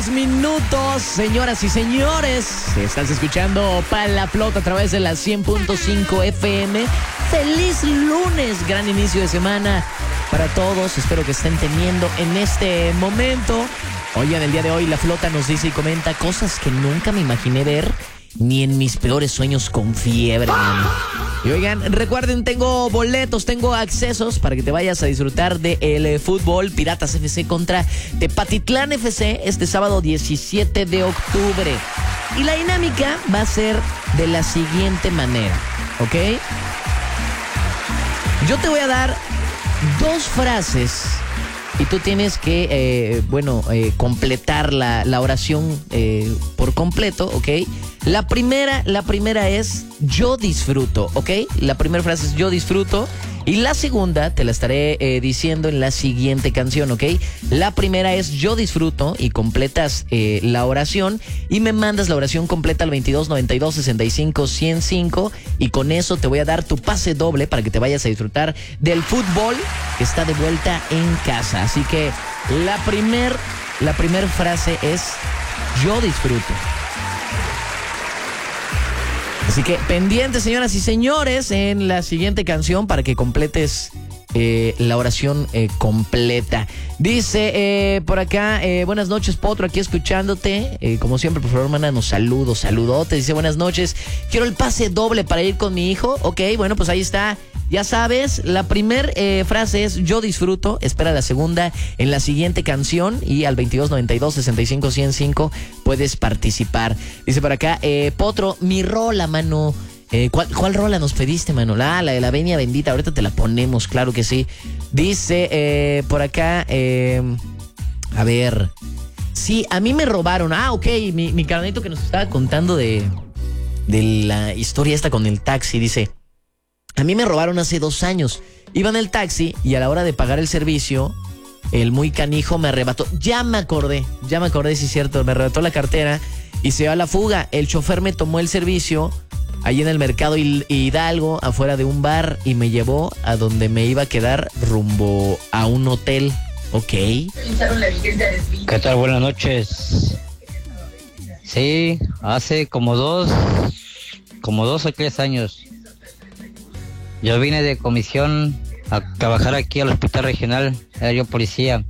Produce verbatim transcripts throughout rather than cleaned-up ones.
minutos, señoras y señores. Estás escuchando Pa' la Flota a través de la cien punto cinco F M. Feliz lunes, gran inicio de semana para todos. Espero que estén teniendo en este momento. Oigan, el día de hoy la Flota nos dice y comenta cosas que nunca me imaginé ver, ni en mis peores sueños con fiebre. Man. Y oigan, recuerden, tengo boletos, tengo accesos para que te vayas a disfrutar del de fútbol Piratas F C contra Tepatitlán F C este sábado diecisiete de octubre. Y la dinámica va a ser de la siguiente manera, ¿ok? Yo te voy a dar dos frases y tú tienes que, eh, bueno, eh, completar la, la oración eh, por completo, ¿ok? La primera, la primera es yo disfruto, ¿ok? La primera frase es yo disfruto. Y la segunda te la estaré eh, diciendo en la siguiente canción, ¿ok? La primera es yo disfruto y completas eh, la oración y me mandas la oración completa al veintidós noventa y dos sesenta y cinco ciento cinco y con eso te voy a dar tu pase doble para que te vayas a disfrutar del fútbol que está de vuelta en casa. Así que la primer, la primer frase es yo disfruto. Así que pendientes, señoras y señores, en la siguiente canción para que completes eh, la oración eh, completa. Dice eh, por acá, eh, buenas noches, Potro, aquí escuchándote. Eh, como siempre, por favor, mándanos saludos, saludotes. Dice, buenas noches, quiero el pase doble para ir con mi hijo. Ok, bueno, pues ahí está. Ya sabes, la primera eh, frase es yo disfruto, espera la segunda en la siguiente canción y al veintidós noventa y dos sesenta y cinco ciento cinco puedes participar. Dice por acá, eh, Potro, mi rola, mano. Eh, ¿cuál, ¿Cuál rola nos pediste, mano? La, la de la Venia Bendita, ahorita te la ponemos, claro que sí. Dice eh, por acá, eh, a ver, sí, a mí me robaron. Ah, ok, mi, mi carnalito que nos estaba contando de, de la historia esta con el taxi, dice... A mí me robaron hace dos años. Iba en el taxi y a la hora de pagar el servicio, el muy canijo me arrebató. Ya me acordé, ya me acordé, sí es cierto. Me arrebató la cartera y se dio a la fuga. El chofer me tomó el servicio ahí en el mercado Hidalgo, afuera de un bar, y me llevó a donde me iba a quedar rumbo a un hotel. Ok. ¿Qué tal? Buenas noches. Sí, hace como dos, como dos o tres años. Yo vine de comisión a trabajar aquí al hospital regional, era yo policía.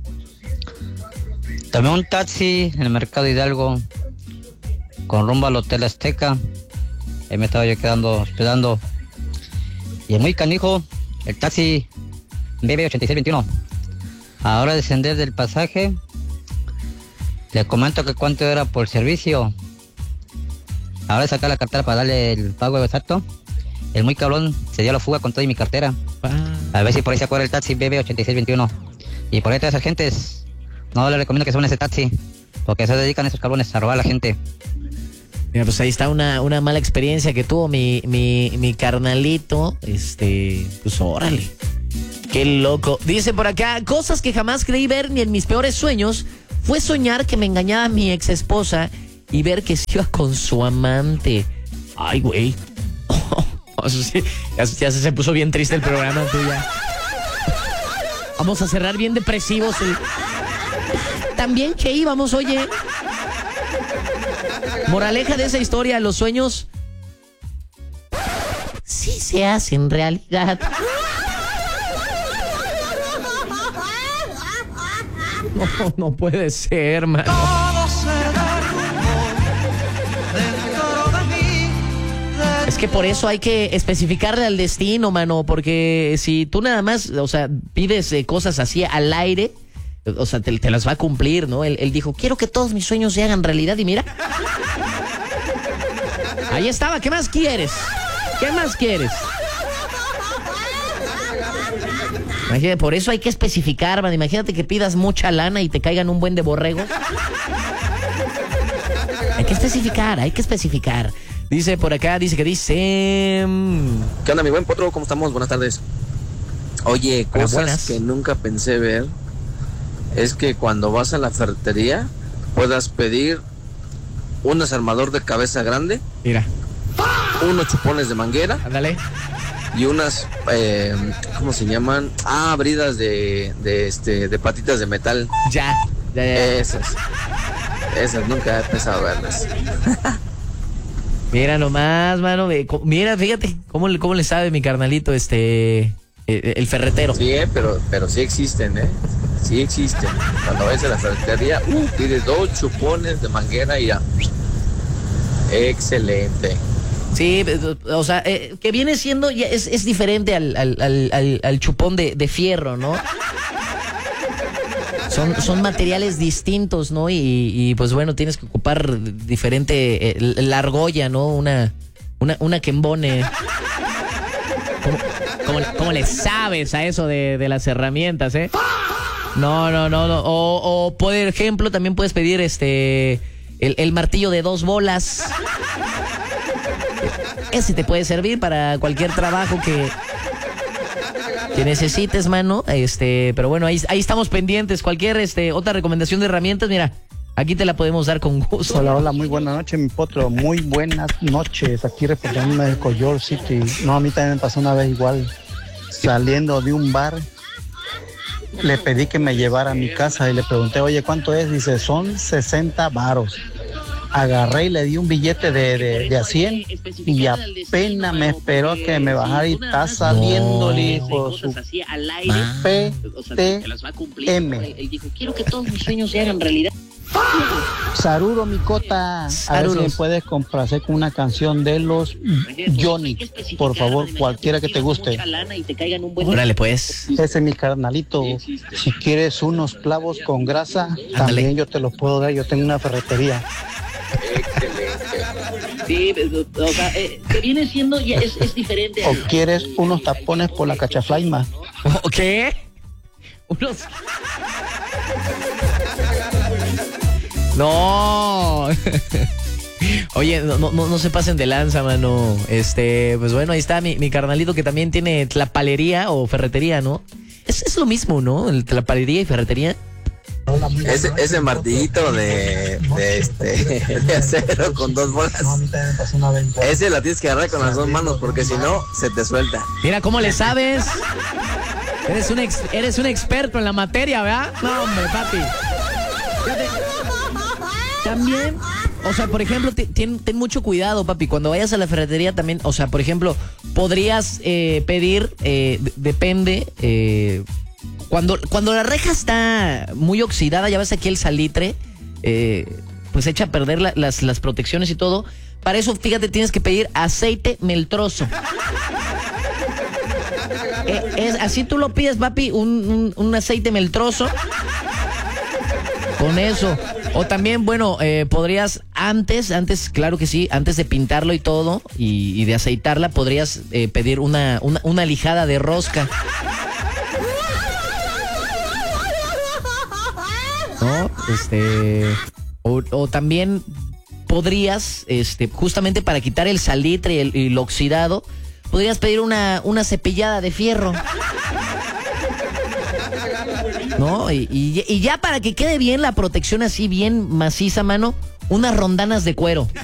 Tomé un taxi en el mercado Hidalgo con rumbo al Hotel Azteca. Ahí me estaba yo quedando, hospedando. Y es muy canijo, el taxi B B ochenta y seis veintiuno. Ahora descender del pasaje, le comento que cuánto era por servicio. Ahora sacar la cartera para darle el pago exacto. El muy cabrón se dio a la fuga con toda mi cartera. A ver si por ahí se acuerda el taxi B B ochenta y seis veintiuno. Y por ahí todas esas gentes, no les recomiendo que suban ese taxi, porque se dedican esos cabrones a robar a la gente. Mira, pues ahí está una, una mala experiencia que tuvo mi, mi, mi carnalito. Este, pues órale. Qué loco. Dice por acá, cosas que jamás creí ver ni en mis peores sueños fue soñar que me engañaba mi ex esposa y ver que se iba con su amante. Ay, güey. Sí, ya, ya se puso bien triste el programa, tú ya. Vamos a cerrar bien depresivos. El... También que íbamos, oye. Moraleja de esa historia, los sueños sí se hacen realidad. No, no puede ser, man. Es que por eso hay que especificarle al destino, mano, porque si tú nada más, o sea, pides eh, cosas así al aire, o sea, te, te las va a cumplir, ¿no? Él, él dijo, quiero que todos mis sueños se hagan realidad y mira. Ahí estaba, ¿qué más quieres? ¿Qué más quieres? Imagínate, por eso hay que especificar, man. Imagínate que pidas mucha lana y te caigan un buen de borregos. Hay que especificar, hay que especificar. Dice por acá, dice que dice... ¿Qué onda, mi buen Potro? ¿Cómo estamos? Buenas tardes. Oye, cosas buenas. Que nunca pensé ver es que cuando vas a la ferretería puedas pedir un desarmador de cabeza grande. Mira. Unos chupones de manguera. Ándale. Y unas, eh, ¿cómo se llaman? Ah, abridas de, de, este, de patitas de metal. Ya, ya, ya. Esas. Esas nunca he pensado verlas. Mira nomás, mano. Mira, fíjate cómo, cómo le sabe mi carnalito, este, el ferretero. Sí, eh, pero, pero sí existen, ¿eh? Sí existen. Cuando vayas a la ferretería, uh, pides dos chupones de manguera y ya. Excelente. Sí, o sea, eh, que viene siendo, ya es, es diferente al, al, al, al chupón de, de fierro, ¿no? Son, son materiales distintos, ¿no? Y, y pues bueno, tienes que ocupar diferente, eh, la argolla, ¿no? Una, una, una que embone. ¿Cómo, cómo, cómo le sabes a eso de, de las herramientas, eh? No, no, no, no. O, o por ejemplo, también puedes pedir este el, el martillo de dos bolas. Ese te puede servir para cualquier trabajo que, que necesites, mano. Este, pero bueno, ahí, ahí estamos pendientes. Cualquier este otra recomendación de herramientas, mira, aquí te la podemos dar con gusto. Hola, hola, muy buenas noches, mi potro. Muy buenas noches. Aquí reportándome de Coyor City. No, a mí también me pasó una vez igual. Saliendo de un bar, le pedí que me llevara a mi casa y le pregunté, oye, ¿cuánto es? Dice, son sesenta varos. Agarré y le di un billete de, de, de a cien y apenas me esperó que me bajara y está saliendo el hijo su P T M. Quiero que todos mis sueños se hagan realidad. Saludo, mi cota. A ver si me puedes complacer con una canción de los Johnny, por favor, cualquiera que te guste. Órale, pues. Ese es mi carnalito. Si quieres unos clavos con grasa, también yo te los puedo dar. Yo tengo una ferretería. Sí, o sea, eh, que viene siendo ya es, es diferente. ¿O quieres unos tapones por la cachaflaima? ¿Qué? Unos... No. Oye, no, no, no se pasen de lanza, mano. Este, pues bueno, ahí está mi, mi carnalito que también tiene tlapalería o ferretería, ¿no? Es, es lo mismo, ¿no? El tlapalería y ferretería. Ese, ese martillito de, de, este, de acero con dos bolas, ese la tienes que agarrar con las dos manos porque si no, se te suelta. Mira cómo le sabes. Eres un, ex, eres un experto en la materia, ¿verdad? No, hombre, papi. Fíjate. También, o sea, por ejemplo, ten, ten mucho cuidado, papi. Cuando vayas a la ferretería también, o sea, por ejemplo, podrías eh, pedir, eh, depende... Eh, Cuando, cuando la reja está muy oxidada, ya ves aquí el salitre, eh, pues echa a perder la, las, las protecciones y todo. Para eso, fíjate, tienes que pedir aceite meltroso. eh, es, así tú lo pides, papi, un, un, un aceite meltroso. Con eso. O también, bueno, eh, podrías antes, antes, claro que sí, antes de pintarlo y todo, y, y de aceitarla, podrías eh, pedir una, una, una lijada de rosca. ¿No? Este, o, o también podrías, este, justamente para quitar el salitre y el, y el oxidado, podrías pedir una, una cepillada de fierro. ¿No? Y, y, y ya para que quede bien la protección así bien maciza, mano, unas rondanas de cuero.